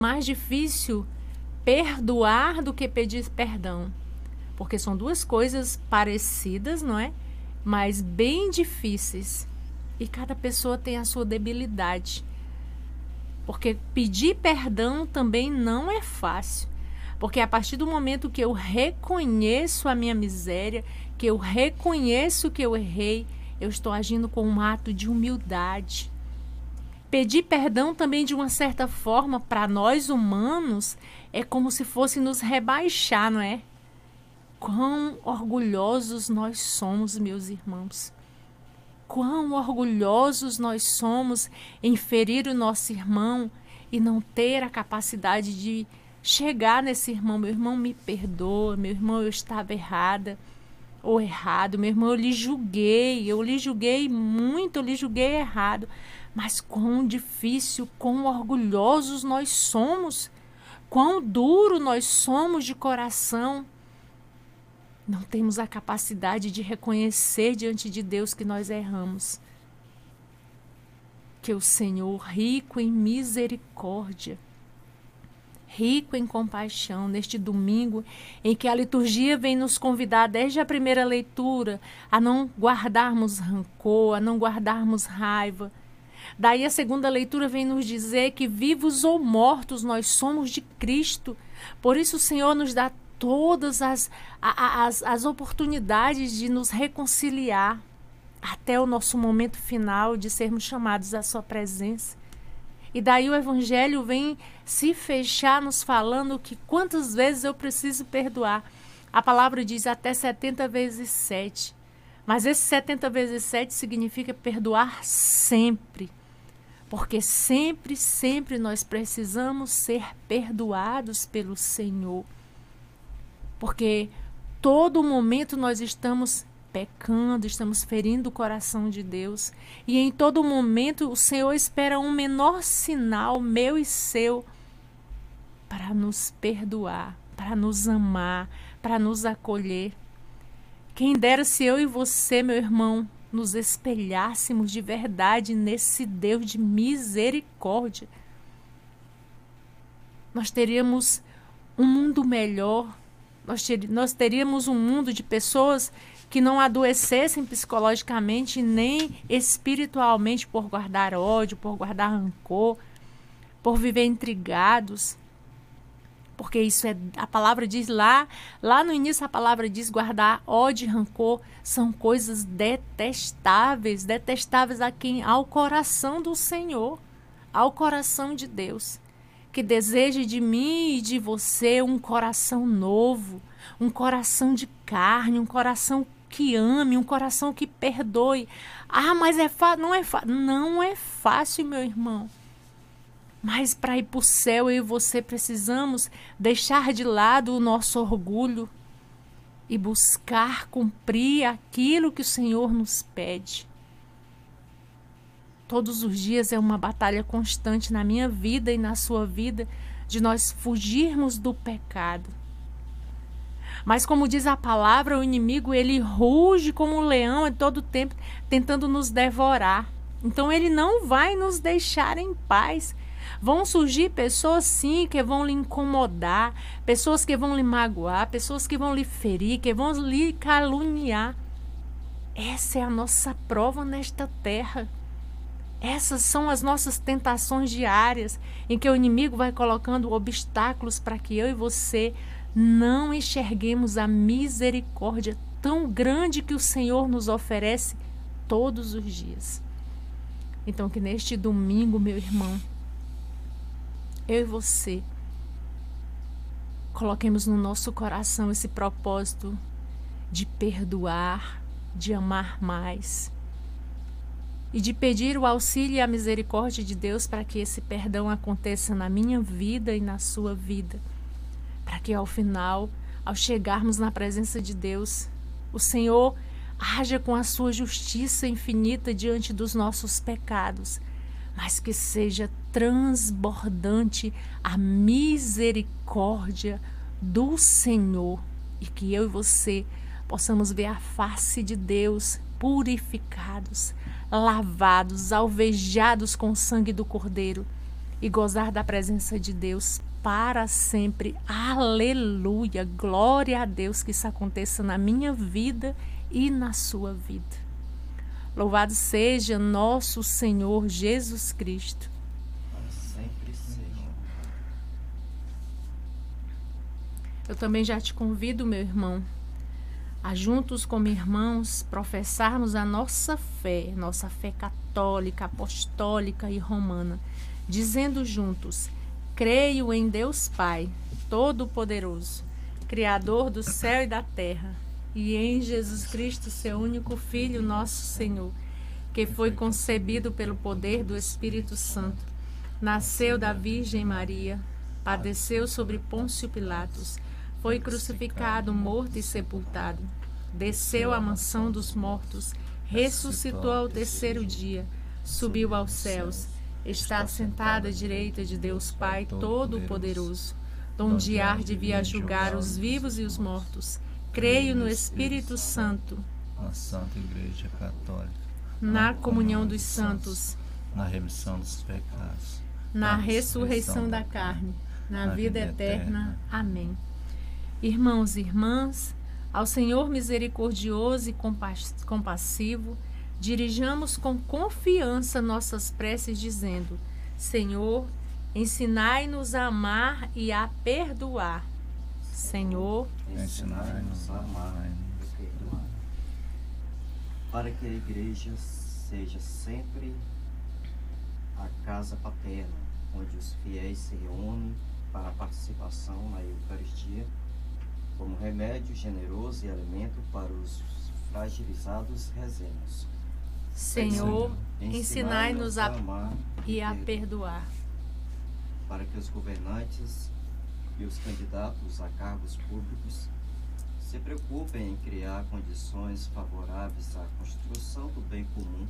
Mais difícil perdoar do que pedir perdão, porque são duas coisas parecidas, não é? Mas bem difíceis. E cada pessoa tem a sua debilidade. Porque pedir perdão também não é fácil. Porque a partir do momento que eu reconheço a minha miséria, que eu reconheço que eu errei, eu estou agindo com um ato de humildade. Pedir perdão também, de uma certa forma, para nós humanos, é como se fosse nos rebaixar, não é? Quão orgulhosos nós somos, meus irmãos. Quão orgulhosos nós somos em ferir o nosso irmão e não ter a capacidade de chegar nesse irmão. Meu irmão, me perdoa. Meu irmão, eu estava errada ou errado. Meu irmão, eu lhe julguei muito, eu lhe julguei errado. Mas quão difícil, quão orgulhosos nós somos, quão duro nós somos de coração. Não temos a capacidade de reconhecer diante de Deus que nós erramos. Que o Senhor, rico em misericórdia, rico em compaixão, neste domingo em que a liturgia vem nos convidar desde a primeira leitura a não guardarmos rancor, a não guardarmos raiva. Daí a segunda leitura vem nos dizer que vivos ou mortos nós somos de Cristo. Por isso o Senhor nos dá todas as oportunidades de nos reconciliar até o nosso momento final de sermos chamados à sua presença. E daí o Evangelho vem se fechar nos falando que quantas vezes eu preciso perdoar. A palavra diz até 70 vezes 7. Mas esse 70 vezes 7 significa perdoar sempre. Porque sempre, sempre nós precisamos ser perdoados pelo Senhor. Porque todo momento nós estamos pecando, estamos ferindo o coração de Deus. E em todo momento o Senhor espera um menor sinal, meu e seu, para nos perdoar, para nos amar, para nos acolher. Quem dera se eu e você, meu irmão, nos espelhássemos de verdade nesse Deus de misericórdia. Nós teríamos um mundo melhor, nós teríamos um mundo de pessoas que não adoecessem psicologicamente nem espiritualmente por guardar ódio, por guardar rancor, por viver intrigados. Porque isso é, a palavra diz lá no início a palavra diz guardar ódio e rancor são coisas detestáveis a quem? Ao coração do Senhor, ao coração de Deus, que deseja de mim e de você um coração novo, um coração de carne, um coração que ame, um coração que perdoe. Ah, mas não é fácil, meu irmão. Mas para ir para o céu, eu e você precisamos deixar de lado o nosso orgulho e buscar cumprir aquilo que o Senhor nos pede. Todos os dias é uma batalha constante na minha vida e na sua vida de nós fugirmos do pecado. Mas como diz a palavra, o inimigo ele ruge como um leão a todo tempo tentando nos devorar. Então ele não vai nos deixar em paz. Vão surgir pessoas sim que vão lhe incomodar, pessoas que vão lhe magoar, pessoas que vão lhe ferir, que vão lhe caluniar. Essa é a nossa prova nesta terra. Essas são as nossas tentações diárias, em que o inimigo vai colocando obstáculos para que eu e você não enxerguemos a misericórdia tão grande que o Senhor nos oferece todos os dias. Então, que neste domingo, meu irmão, eu e você coloquemos no nosso coração esse propósito de perdoar, de amar mais e de pedir o auxílio e a misericórdia de Deus para que esse perdão aconteça na minha vida e na sua vida, para que ao final, ao chegarmos na presença de Deus, o Senhor haja com a sua justiça infinita diante dos nossos pecados, mas que seja transbordante a misericórdia do Senhor e que eu e você possamos ver a face de Deus purificados, lavados, alvejados com o sangue do Cordeiro e gozar da presença de Deus para sempre. Aleluia! Glória a Deus que isso aconteça na minha vida e na sua vida. Louvado seja nosso Senhor Jesus Cristo. Para sempre seja. Eu também já te convido, meu irmão, a juntos como irmãos professarmos a nossa fé católica, apostólica e romana, dizendo juntos: creio em Deus Pai, Todo-Poderoso, Criador do céu e da terra, e em Jesus Cristo, seu único Filho, nosso Senhor, que foi concebido pelo poder do Espírito Santo, nasceu da Virgem Maria, padeceu sobre Pôncio Pilatos, foi crucificado, morto e sepultado, desceu à mansão dos mortos, ressuscitou ao terceiro dia, subiu aos céus, está sentado à direita de Deus Pai Todo-Poderoso, donde há de vir a julgar os vivos e os mortos. Creio no Espírito Santo, na Santa Igreja Católica, na comunhão dos santos, na remissão dos pecados, na ressurreição da carne, na vida eterna. Amém. Irmãos e irmãs, ao Senhor misericordioso e compassivo, dirijamos com confiança nossas preces, dizendo: Senhor, ensinai-nos a amar e a perdoar. Senhor, Ensinai-nos a amar e perdoar. Para que a Igreja seja sempre a casa paterna, onde os fiéis se reúnem para a participação na Eucaristia, como remédio generoso e alimento para os fragilizados, rezemos. Senhor, ensinai-nos a amar e a perdoar. Para que os governantes e os candidatos a cargos públicos se preocupem em criar condições favoráveis à construção do bem comum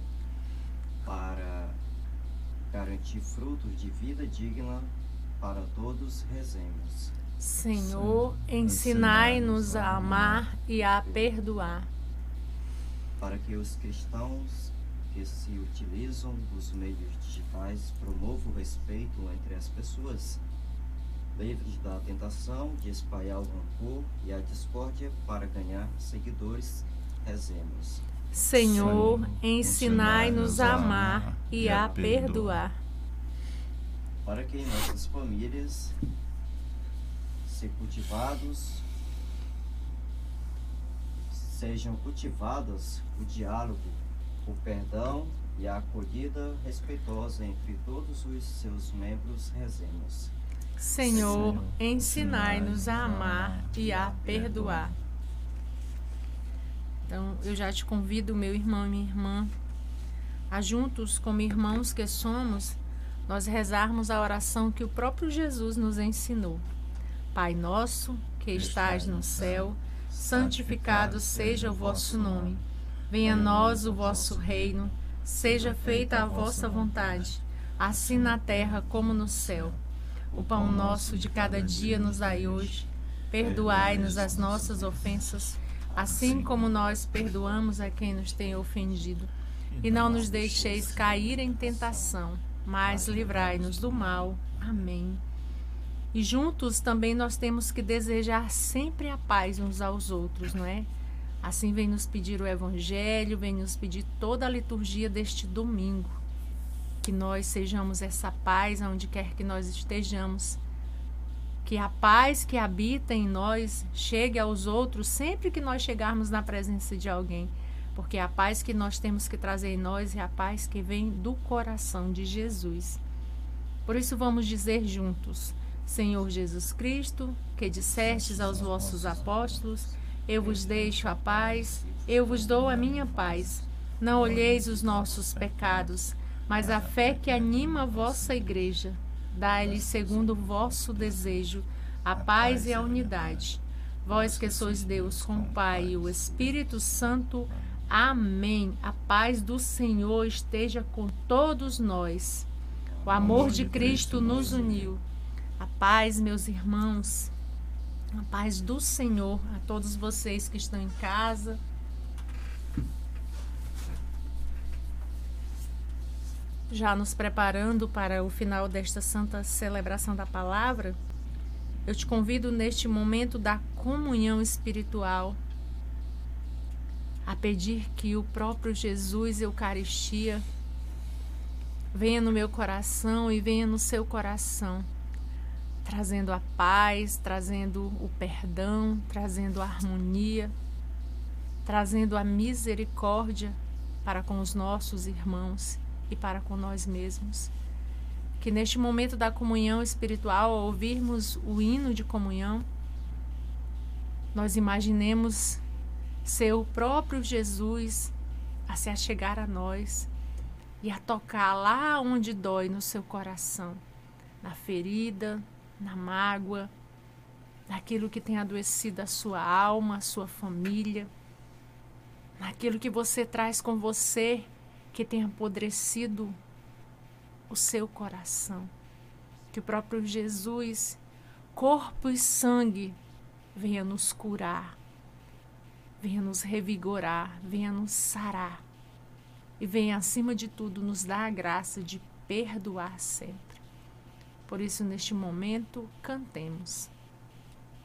para garantir frutos de vida digna para todos, rezemos. Senhor, ensinai-nos a amar e a perdoar. Para que os cristãos que se utilizam dos meios digitais promovam o respeito entre as pessoas, livres da tentação de espalhar o rancor e a discórdia para ganhar seguidores, rezemos. Senhor, ensinai-nos a amar e a perdoar. Para que em nossas famílias sejam cultivadas o diálogo, o perdão e a acolhida respeitosa entre todos os seus membros, rezemos. Senhor, ensinai-nos a amar e a perdoar. Então, eu já te convido, meu irmão e minha irmã, a juntos, como irmãos que somos, nós rezarmos a oração que o próprio Jesus nos ensinou. Pai nosso, que estais no céu, santificado seja o vosso nome. Venha a nós o vosso reino, seja feita a vossa vontade, assim na terra como no céu. O pão nosso de cada dia nos dai hoje. Perdoai-nos as nossas ofensas, assim como nós perdoamos a quem nos tem ofendido. E não nos deixeis cair em tentação, mas livrai-nos do mal. Amém. E juntos também nós temos que desejar sempre a paz uns aos outros, não é? Assim vem nos pedir o Evangelho, vem nos pedir toda a liturgia deste domingo. Que nós sejamos essa paz aonde quer que nós estejamos. Que a paz que habita em nós chegue aos outros sempre que nós chegarmos na presença de alguém. Porque a paz que nós temos que trazer em nós é a paz que vem do coração de Jesus. Por isso vamos dizer juntos: Senhor Jesus Cristo, que dissestes aos vossos apóstolos: eu vos deixo a paz, eu vos dou a minha paz. Não olheis os nossos pecados, mas a fé que anima a vossa igreja. Dai-lhe segundo o vosso desejo a paz e a unidade. Vós que sois Deus com o Pai e o Espírito Santo. Amém. A paz do Senhor esteja com todos nós. O amor de Cristo nos uniu. A paz, meus irmãos, a paz do Senhor a todos vocês que estão em casa. já nos preparando para o final desta santa celebração da palavra, eu te convido neste momento da comunhão espiritual a pedir que o próprio Jesus Eucaristia venha no meu coração e venha no seu coração, trazendo a paz, trazendo o perdão, trazendo a harmonia, trazendo a misericórdia para com os nossos irmãos e para com nós mesmos. Que neste momento da comunhão espiritual, ao ouvirmos o hino de comunhão, nós imaginemos ser o próprio Jesus a se achegar a nós e a tocar lá onde dói no seu coração, na ferida, na mágoa, naquilo que tem adoecido a sua alma, a sua família, naquilo que você traz com você que tem apodrecido o seu coração. Que o próprio Jesus, corpo e sangue, venha nos curar, venha nos revigorar, venha nos sarar e venha, acima de tudo, nos dar a graça de perdoar sempre. Por isso, neste momento, cantemos.